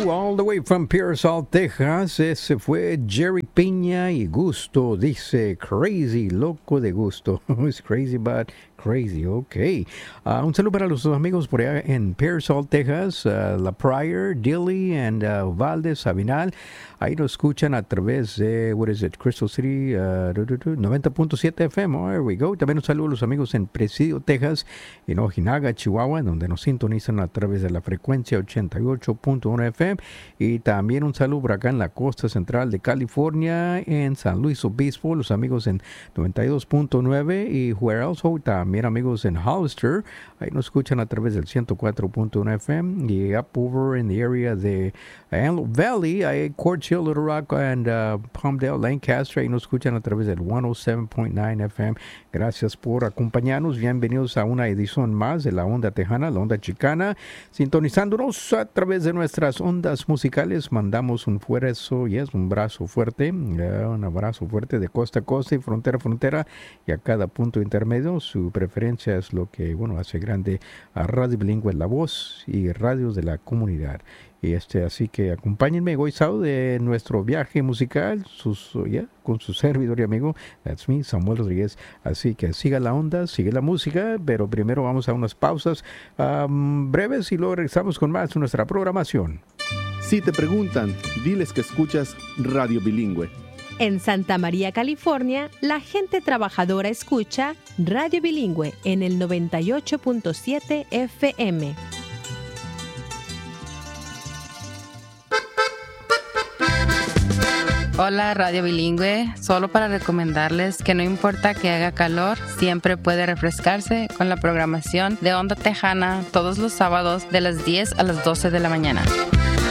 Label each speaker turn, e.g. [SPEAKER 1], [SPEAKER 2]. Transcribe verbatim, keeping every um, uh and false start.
[SPEAKER 1] you all the way from Pearsall, Texas. Ese fue Jerry Piña y Gusto. Dice crazy, loco de gusto. It's crazy but crazy, ok. Uh, un saludo para los amigos por allá en Pearsall, Texas. Uh, La Pryor, Dilly and uh, Valdes, Sabinal. Ahí nos escuchan a través de, what is it, Crystal City, uh, noventa punto siete F M. Oh, there we go. También un saludo a los amigos en Presidio, Texas, en Ojinaga, Chihuahua, donde nos sintonizan a través de la frecuencia ochenta y ocho punto uno F M. Y también un saludo por acá en la costa central de California, en San Luis Obispo, los amigos en noventa y dos punto nueve. Y where else? Oh, también amigos en Hollister, ahí nos escuchan a través del ciento cuatro punto uno F M. Y up over in the area de Antelope Valley, hay Court Hill, Little Rock and uh, Palmdale, Lancaster, ahí nos escuchan a través del ciento siete punto nueve F M. Gracias por acompañarnos. Bienvenidos a una edición más de la Onda Tejana, la Onda Chicana. Sintonizándonos a través de nuestras ondas musicales, mandamos un fuerzo y es un brazo fuerte, uh, un abrazo fuerte de costa a costa y frontera a frontera y a cada punto intermedio. Su preferencia es lo que, bueno, hace grande a Radio Bilingüe, la voz y radios de la comunidad. Y este, así que acompáñenme hoy sábado de nuestro viaje musical sus, yeah, con su servidor y amigo, that's me, Samuel Rodríguez. Así que siga la onda, sigue la música, pero primero vamos a unas pausas um, breves y luego regresamos con más de nuestra programación.
[SPEAKER 2] Si te preguntan, diles que escuchas Radio Bilingüe.
[SPEAKER 3] En Santa María, California, la gente trabajadora escucha Radio Bilingüe en el noventa y ocho punto siete F M.
[SPEAKER 4] Hola Radio Bilingüe, solo para recomendarles que no importa que haga calor, siempre puede refrescarse con la programación de Onda Tejana todos los sábados de las diez a las doce de la mañana.